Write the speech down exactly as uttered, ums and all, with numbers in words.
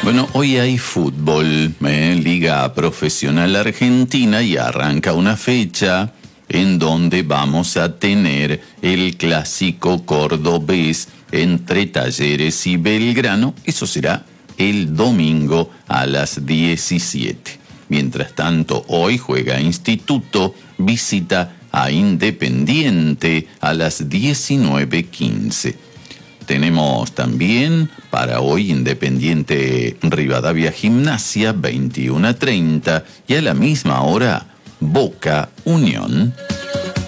Bueno, hoy hay fútbol, ¿eh? Liga Profesional Argentina, y arranca una fecha en donde vamos a tener el clásico cordobés entre Talleres y Belgrano. Eso será el domingo a las diecisiete. Mientras tanto, hoy juega Instituto, visita a Independiente a las diecinueve quince. Tenemos también para hoy Independiente Rivadavia Gimnasia, veintiuno treinta, y a la misma hora Boca Unión.